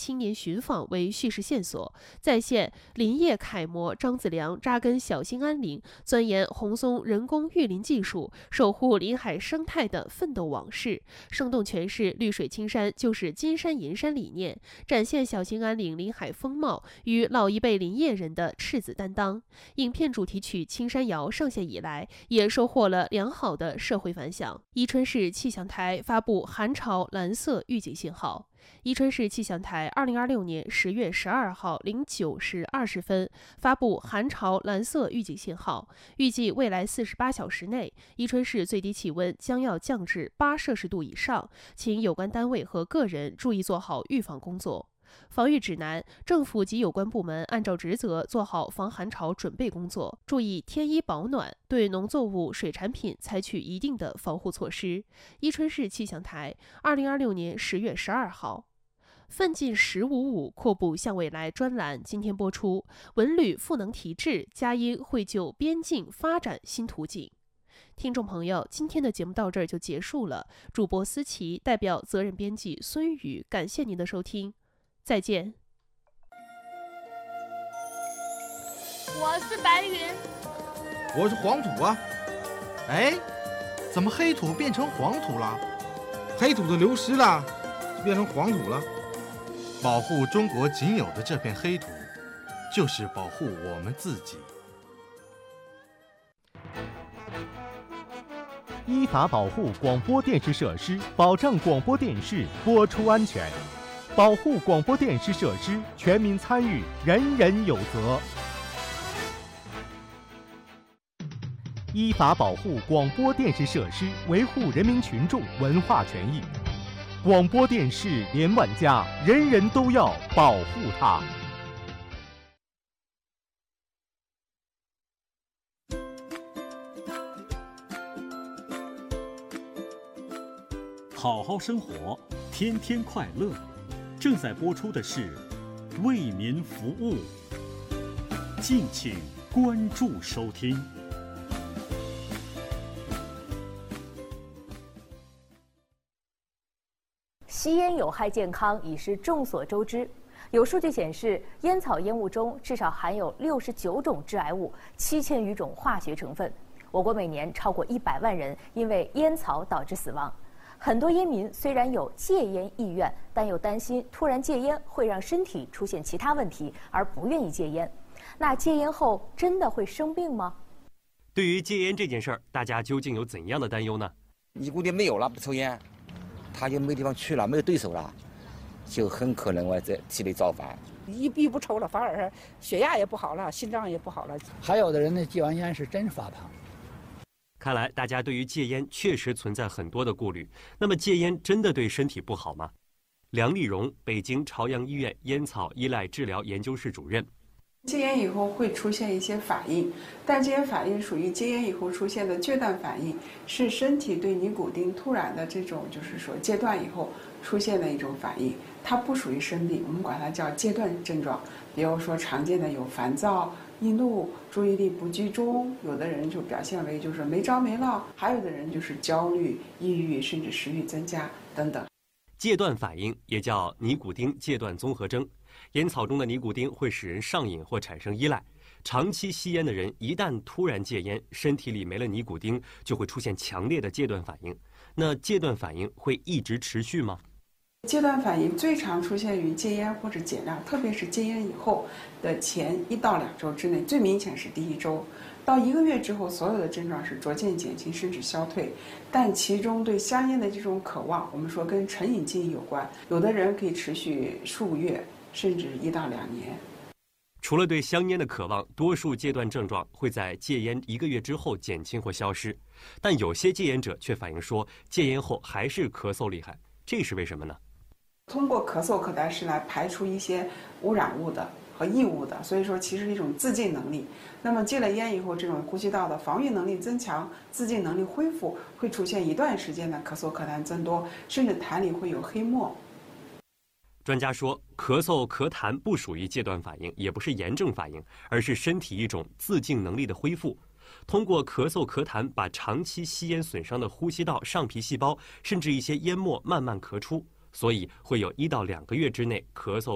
青年寻访为叙事线索，再现林业楷模张子良扎根小兴安岭，钻研红松人工育林技术，守护临海生态的奋斗往事，生动诠释绿水青山就是金山银山理念，展现小兴安岭临海风貌与老一辈林业人的赤子担当。影片主题曲《青山谣》上线以来，也收获了良好的社会反响。宜春市气象台发布寒潮蓝色预警信号。宜春市气象台2026年10月12号09时20分发布寒潮蓝色预警信号，预计未来48小时内，宜春市最低气温将要降至8摄氏度以上，请有关单位和个人注意做好预防工作。防御指南：政府及有关部门按照职责做好防寒潮准备工作，注意添衣保暖，对农作物、水产品采取一定的防护措施。宜春市气象台2026年10月12号。奋进1055阔步向未来专栏今天播出，文旅赋能提质，佳音绘就边境发展新图景。听众朋友，今天的节目到这儿就结束了。主播思琪代表责任编辑孙宇，感谢您的收听，再见。 我是白云， 我是黄土啊。哎，怎么黑土变成黄土了？黑土都流失了，就变成黄土了。保护中国仅有的这片黑土，就是保护我们自己。 依法保护广播电视设施，保障广播电视播出安全。保护广播电视设施，全民参与，人人有责。依法保护广播电视设施，维护人民群众文化权益。广播电视连万家，人人都要保护它。 好好生活，天天快乐。正在播出的是《为民服务》，敬请关注收听。 吸烟有害健康已是众所周知。有数据显示，烟草烟雾中至少含有69种致癌物，7000余种化学成分。我国每年超过100万人因为烟草导致死亡。很多烟民虽然有戒烟意愿，但又担心突然戒烟会让身体出现其他问题，而不愿意戒烟。那戒烟后真的会生病吗？ 对于戒烟这件事儿，大家究竟有怎样的担忧呢？ 尼古丁没有了，不抽烟，他就没地方去了，没有对手了，就很可能在体内造反。 一逼不抽了，反而血压也不好了，心脏也不好了。 还有的人呢，戒完烟是真发胖。 看来大家对于戒烟确实存在很多的顾虑。那么戒烟真的对身体不好吗？梁丽蓉，北京朝阳医院烟草依赖治疗研究室主任。 戒烟以后会出现一些反应，但这些反应属于戒烟以后出现的戒断反应，是身体对尼古丁突然的这种就是说戒断以后出现的一种反应，它不属于生病，我们管它叫戒断症状。比如说常见的有烦躁、易怒、注意力不集中，有的人就表现为就是没着没落，还有的人就是焦虑、抑郁，甚至食欲增加等等。 戒断反应也叫尼古丁戒断综合征。烟草中的尼古丁会使人上瘾或产生依赖。长期吸烟的人一旦突然戒烟，身体里没了尼古丁，就会出现强烈的戒断反应。那戒断反应会一直持续吗？ 戒断反应最常出现于戒烟或者减量，特别是戒烟以后的前1到2周之内，最明显是第1周。到1个月之后，所有的症状是逐渐减轻甚至消退，但其中对香烟的这种渴望，我们说跟成瘾记忆有关，有的人可以持续数月，甚至1到2年。 除了对香烟的渴望，多数戒断症状会在戒烟1个月之后减轻或消失，但有些戒烟者却反映说，戒烟后还是咳嗽厉害，这是为什么呢？ 通过咳嗽可达是来排除一些污染物的和异物的，所以说其实是一种自净能力。那么戒了烟以后，这种呼吸道的防御能力增强，自净能力恢复，会出现一段时间的咳嗽咳痰增多，甚至痰里会有黑沫。 专家说，咳嗽咳痰不属于戒断反应，也不是炎症反应，而是身体一种自净能力的恢复。通过咳嗽咳痰，把长期吸烟损伤的呼吸道上皮细胞，甚至一些烟末慢慢咳出，所以会有1到2个月之内咳嗽